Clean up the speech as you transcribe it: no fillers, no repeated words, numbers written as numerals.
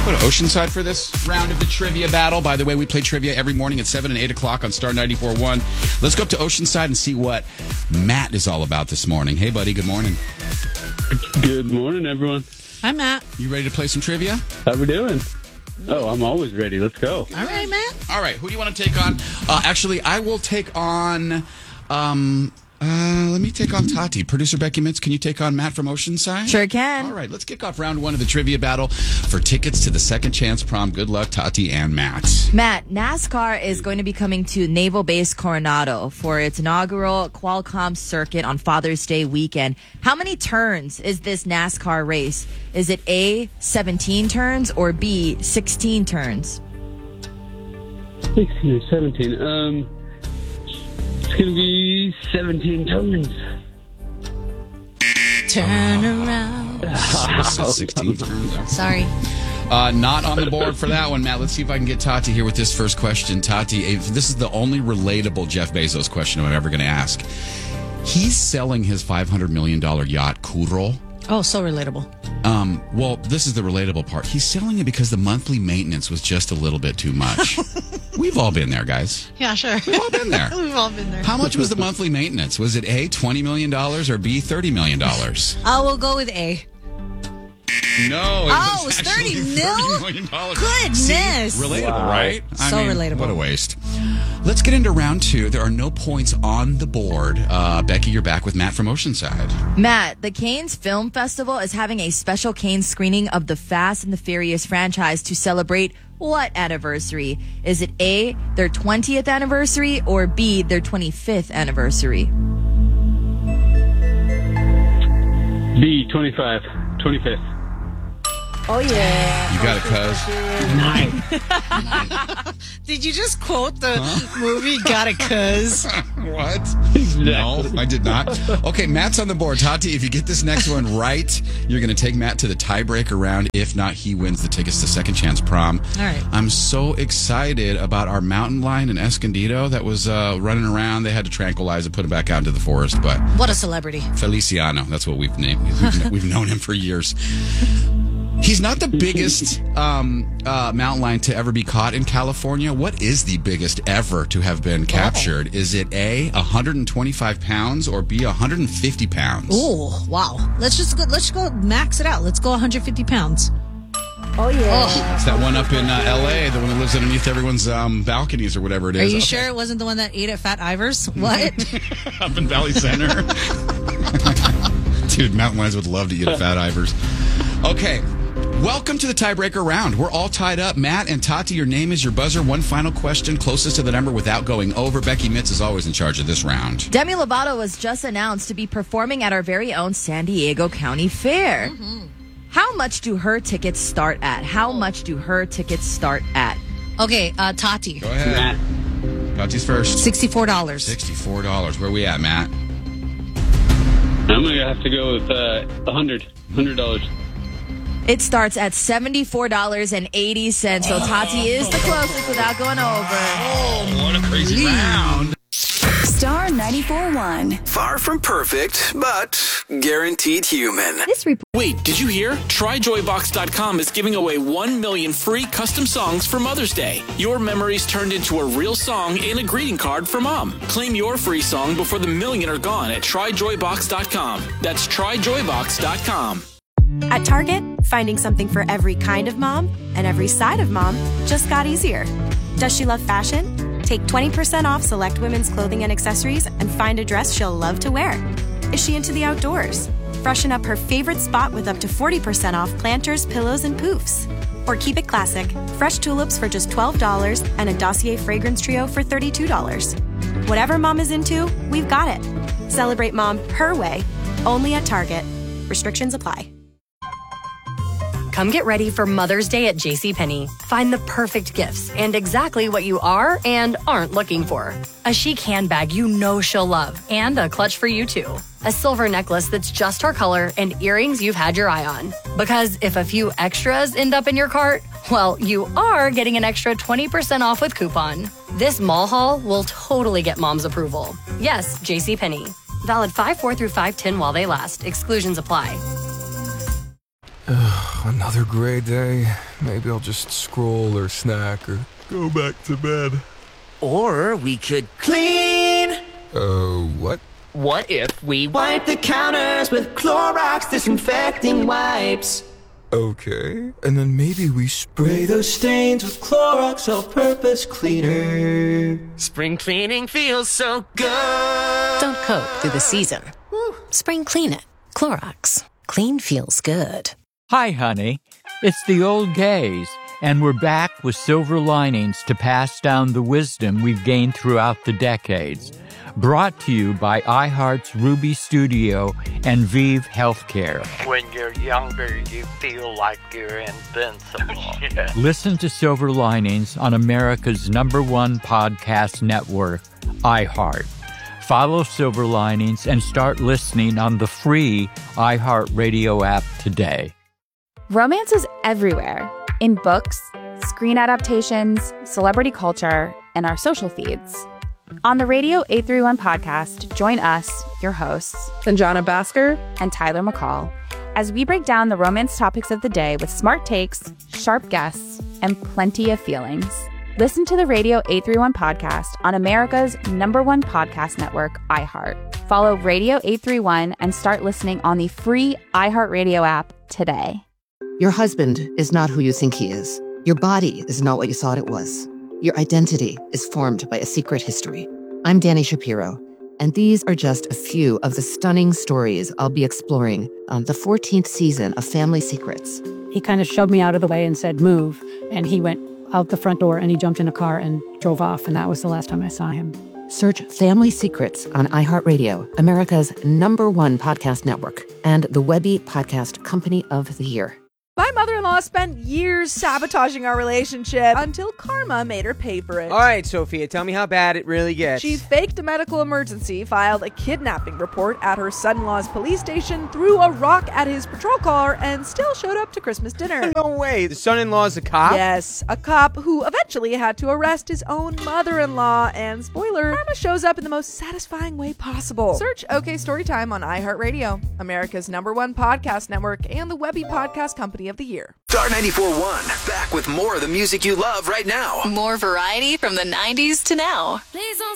Go to Oceanside for this round of the trivia battle. By the way, we play trivia every morning at 7 and 8 o'clock on Star 94.1. Let's go up to Oceanside and see what Matt is all about this morning. Hey, buddy. Good morning. Good morning, everyone. Hi, Matt. You ready to play some trivia? How we doing? Oh, I'm always ready. Let's go. All right, Matt. All right. Who do you want to take on? Actually, I will take on... let me take on Tati. Producer Becky Mitz, can you take on Matt from Oceanside? Sure can. All right, let's kick off round one of the trivia battle for tickets to the Second Chance Prom. Good luck, Tati and Matt. Matt, NASCAR is going to be coming to Naval Base Coronado for its inaugural Qualcomm circuit on Father's Day weekend. How many turns is this NASCAR race? Is it A, 17 turns, or B, 16 turns? 16 or 17. It's going to be 17 turns. Turn around. 16 turns. Sorry. Not on the board for that one, Matt. Let's see if I can get Tati here with this first question. Tati, if this is the only relatable Jeff Bezos question I'm ever going to ask. He's selling his $500 million yacht, Kuril. Oh, so relatable. Well, this is the relatable part. He's selling it because the monthly maintenance was just a little bit too much. We've all been there, guys. Yeah, sure. We've all been there. We've all been there. How much was the monthly maintenance? Was it A, $20 million or B, $30 million? I will go with A. No, it was 30 mil? $30 million. Goodness. See? Relatable, Wow. right? So relatable. What a waste. Let's get into round two. There are no points on the board. Becky, you're back with Matt from Oceanside. Matt, the Cannes Film Festival is having a special Cannes screening of the Fast and the Furious franchise to celebrate what anniversary? Is it A, their 20th anniversary, or B, their 25th anniversary? B, 25th. Oh, yeah. You got it, cuz. Did you just quote the movie Got It Cuz? What? No, I did not. Okay, Matt's on the board. Tati, if you get this next one right, you're going to take Matt to the tiebreaker round. If not, he wins the tickets to Second Chance Prom. All right. I'm so excited about our mountain lion in Escondido that was running around. They had to tranquilize it, put him back out into the forest. But What a celebrity. Feliciano, that's what we've named. We've known him for years. He's not the biggest mountain lion to ever be caught in California. What is the biggest ever to have been captured? Is it A, 125 pounds, or B, 150 pounds? Oh, wow. Let's go max it out. Let's go 150 pounds. Oh, yeah. It's that one up in L.A., the one that lives underneath everyone's balconies or whatever it is. Are you sure it wasn't the one that ate at Fat Ivar's? What? Up in Valley Center. Dude, mountain lions would love to eat at Fat Ivar's. Okay. Welcome to the tiebreaker round. We're all tied up. Matt and Tati, your name is your buzzer. One final question, closest to the number without going over. Becky Mitz is always in charge of this round. Demi Lovato was just announced to be performing at our very own San Diego County Fair. Mm-hmm. How much do her tickets start at? Okay, Tati. Go ahead. Matt. Tati's first. $64. $64. Where we at, Matt? I'm going to have to go with $100. It starts at $74.80. So Tati is the closest without going over. Oh, what a crazy round. Star 94.1. Far from perfect, but guaranteed human. Wait, did you hear? TryJoyBox.com is giving away 1 million free custom songs for Mother's Day. Your memories turned into a real song and a greeting card for Mom. Claim your free song before the million are gone at TryJoyBox.com. That's TryJoyBox.com. At Target, finding something for every kind of mom and every side of mom just got easier. Does she love fashion? Take 20% off select women's clothing and accessories and find a dress she'll love to wear. Is she into the outdoors? Freshen up her favorite spot with up to 40% off planters, pillows, and poofs. Or keep it classic, fresh tulips for just $12 and a Dossier fragrance trio for $32. Whatever mom is into, we've got it. Celebrate mom her way, only at Target. Restrictions apply. Come get ready for Mother's Day at JCPenney. Find the perfect gifts and exactly what you are and aren't looking for. A chic handbag you know she'll love and a clutch for you too. A silver necklace that's just her color and earrings you've had your eye on. Because if a few extras end up in your cart, well, you are getting an extra 20% off with coupon. This mall haul will totally get mom's approval. Yes, JCPenney. Valid 5/4 through 5/10 while they last. Exclusions apply. Another gray day. Maybe I'll just scroll or snack or go back to bed. Or we could clean. What? What if we wipe the counters with Clorox disinfecting wipes? Okay. And then maybe we Spray those stains with Clorox all-purpose cleaner. Spring cleaning feels so good. Don't coat through the season. Spring clean it. Clorox. Clean feels good. Hi, honey. It's the old gays, and we're back with silver linings to pass down the wisdom we've gained throughout the decades. Brought to you by iHeart's Ruby Studio and Vive Healthcare. When you're younger, you feel like you're invincible. Listen to Silver Linings on America's #1 podcast network, iHeart. Follow Silver Linings and start listening on the free iHeartRadio app today. Romance is everywhere. In books, screen adaptations, celebrity culture, and our social feeds. On the Radio 831 podcast, join us, your hosts, Sanjana Bhaskar and Tyler McCall, as we break down the romance topics of the day with smart takes, sharp guests, and plenty of feelings. Listen to the Radio 831 podcast on America's #1 podcast network, iHeart. Follow Radio 831 and start listening on the free iHeartRadio app today. Your husband is not who you think he is. Your body is not what you thought it was. Your identity is formed by a secret history. I'm Danny Shapiro, and these are just a few of the stunning stories I'll be exploring on the 14th season of Family Secrets. He kind of shoved me out of the way and said, move. And he went out the front door and he jumped in a car and drove off. And that was the last time I saw him. Search Family Secrets on iHeartRadio, America's #1 podcast network, and the Webby Podcast Company of the Year. My mother-in-law spent years sabotaging our relationship until karma made her pay for it. All right, Sophia, tell me how bad it really gets. She faked a medical emergency, filed a kidnapping report at her son-in-law's police station, threw a rock at his patrol car, and still showed up to Christmas dinner. No way. The son-in-law's a cop? Yes, a cop who eventually had to arrest his own mother-in-law. And spoiler, karma shows up in the most satisfying way possible. Search OK Storytime on iHeartRadio, America's #1 podcast network, and the Webby Podcast Company of the Year. Star 94.1, back with more of the music you love right now. More variety from the 90s to now. Please don't